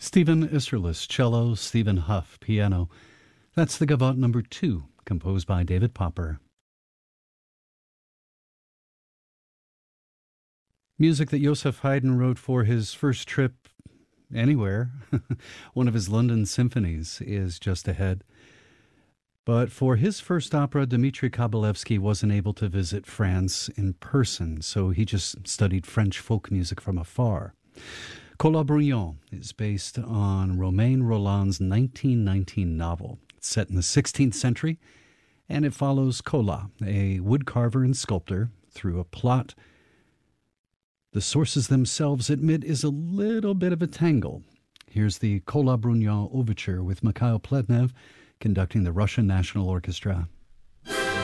Stephen Isserlis, cello, Stephen Huff, piano. That's the Gavotte number 2, composed by David Popper. Music that Joseph Haydn wrote for his first trip anywhere. One of his London symphonies is just ahead. But for his first opera, Dmitri Kabalevsky wasn't able to visit France in person, so he just studied French folk music from afar. Colas Bruyant is based on Romain Rolland's 1919 novel. It's set in the 16th century, and it follows Colas, a woodcarver and sculptor, through a plot the sources themselves admit is a little bit of a tangle. Here's the Colas Bruyant Overture with Mikhail Plednev conducting the Russian National Orchestra.